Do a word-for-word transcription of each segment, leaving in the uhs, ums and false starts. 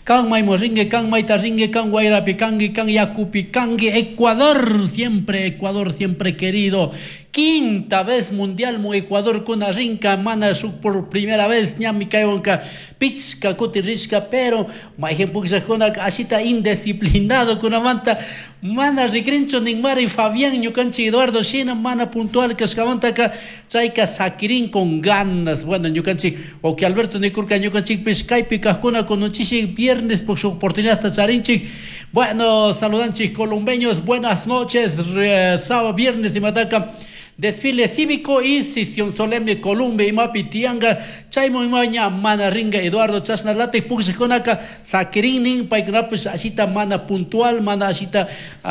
Can Maimoringue, Can Maitaringue, Can Guairapicangue, Can Yacupicangue, Ecuador, siempre, Ecuador, siempre querido. Quinta vez mundial mo Ecuador con rinca mana su por primera vez ñami kaionka pizca cotirrisca pero ma ejemplo que se con asita indisciplinado con manta mana rigrincho ningmar y Fabián ñucanchi Eduardo Shina mana puntual que escavanta ka chaika sakirin con ganas bueno ñucanchi o que Alberto Nikurka ñucanchi pescaipi cascona con nochichi viernes por su oportunidad tacharinchi. Bueno, saludanchis colombeños, buenas noches, sábado, viernes y mataca. Desfile cívico y sesión solemne Colombia y Mapitianga, Chaimo y Maña, Mana Ringa, Eduardo Chasnalate, Puxiconaca, Saquirinin, Paikuna, pues asita mana puntual, mana asita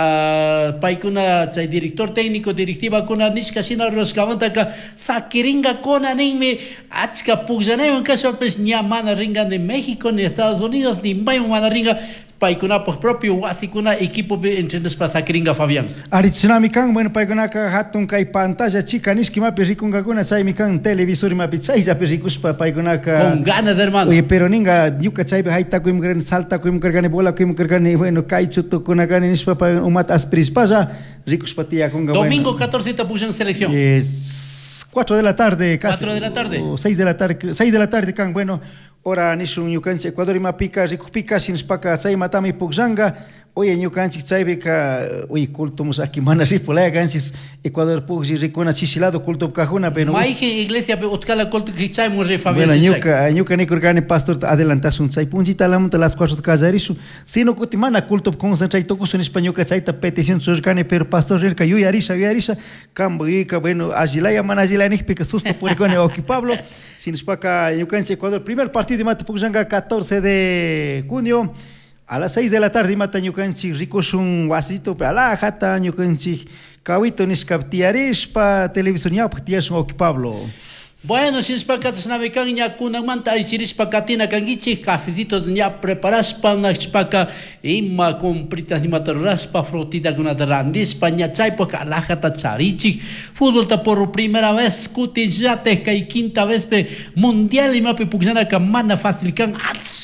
Paikuna, director técnico, directiva con Anishka Sina Roscavantaca, Saquiringa con Anime, Achka Puxaneo, en caso pues ni a Mana Ringa de México, ni Estados Unidos, ni Mayo Mana Ringa. Paikuna pues propio wasikuna equipo entrenos para Sakiringa Fabián. Aritsunami kan bueno paikuna ka hatun kai pantalla chica niski mapi rikunga kuna chai mi kan televisor mapi chai ya rikuspa paikuna ka con ganas hermano. Oye pero ninga yuka chai haita kuim gran salta kuim kargane bola kuim kargane bueno kai chuto kuna gane nispa pa umat aspris pasa rikuspa tia kunga bueno. Domingo catorce te puso en selección. Es cuatro de la tarde casi. cuatro de la tarde. O seis de la tarde, seis de la tarde kan bueno. Ora nishun ñukanchik Ecuador ima pika rikupika shinspaka chay matami pukllanga oye ñukanchik chaypika uy cultumus aquí mana ripulaya kanchis Ecuador pukji rikuna chisilado culto kajuna pero maije iglesia pe utkala culto que chay mo re Fabián. Bueno ñuka ñuka nikurgani pastor adelantasun chay punjita lamunta las cuatro kallarisu sino kuti mana culto concentrate tokusun español chayta petición surgani pero pastor rerka yuyarisha yuyarisha cambo ika bueno agilaya mana agilaya nikpika susto purikone oki Pablo shinspaka ñukanchik Ecuador primer partido de mata pukllanga catorce de junio a las seis de la tarde mata ñukanchik rikushun wasito pe ala jata ñukanchik kawito niskaptiarispa televisor ñapuk tiashun oki Pablo. Bueno, si es para que se navegan ya con una manta y si es para que tiene canguichi, cafecito ya preparas para una espaca y ma con pritas y matarraspa frutita con una randis paña chay porque alaja tacharichi fútbol ta por primera vez cuti ya te que quinta vez pe mundial y ma pe puxana que mana fácil can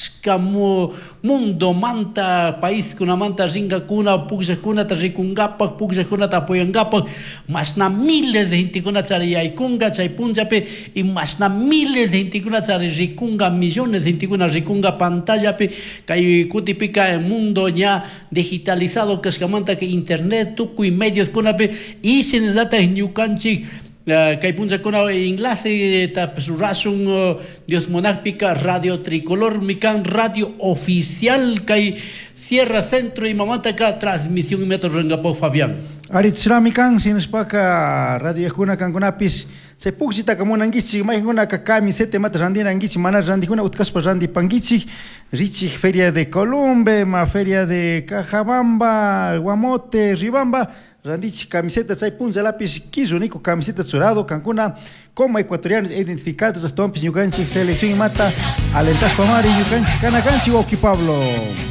como mundo manta país con una manta ringa kuna puxa kuna ta rikungapa puxa kuna ta poyangapa mas na miles de gente con chari y kunga chay punja pe y más na miles de gente que chari rikunga millones de gente que rikunga pantalla pe que cutipica el mundo ya digitalizado que es que manta que internet tuku y medios con pe y sin data ñukanchik que punta con inglés ta rasun Dios monárquica radio tricolor mican radio oficial que Sierra Centro y mamanta ka transmisión y metro rengapo Fabián. Aritsrami kan sinspaka radio kuna kan kunapis se puksita kamuna ngichi mai kuna ka camiseta mata randina ngichi mana randi kuna utkaspa randi pangichi richi feria de Colombe ma feria de Cajabamba Guamote Ribamba randichi camiseta chay punza lápiz quiso nico camiseta chorado cancuna como ecuatorianos identificados los tompis ñukanchik selección mata alentas pamari ñukanchik canaganchi oki Pablo.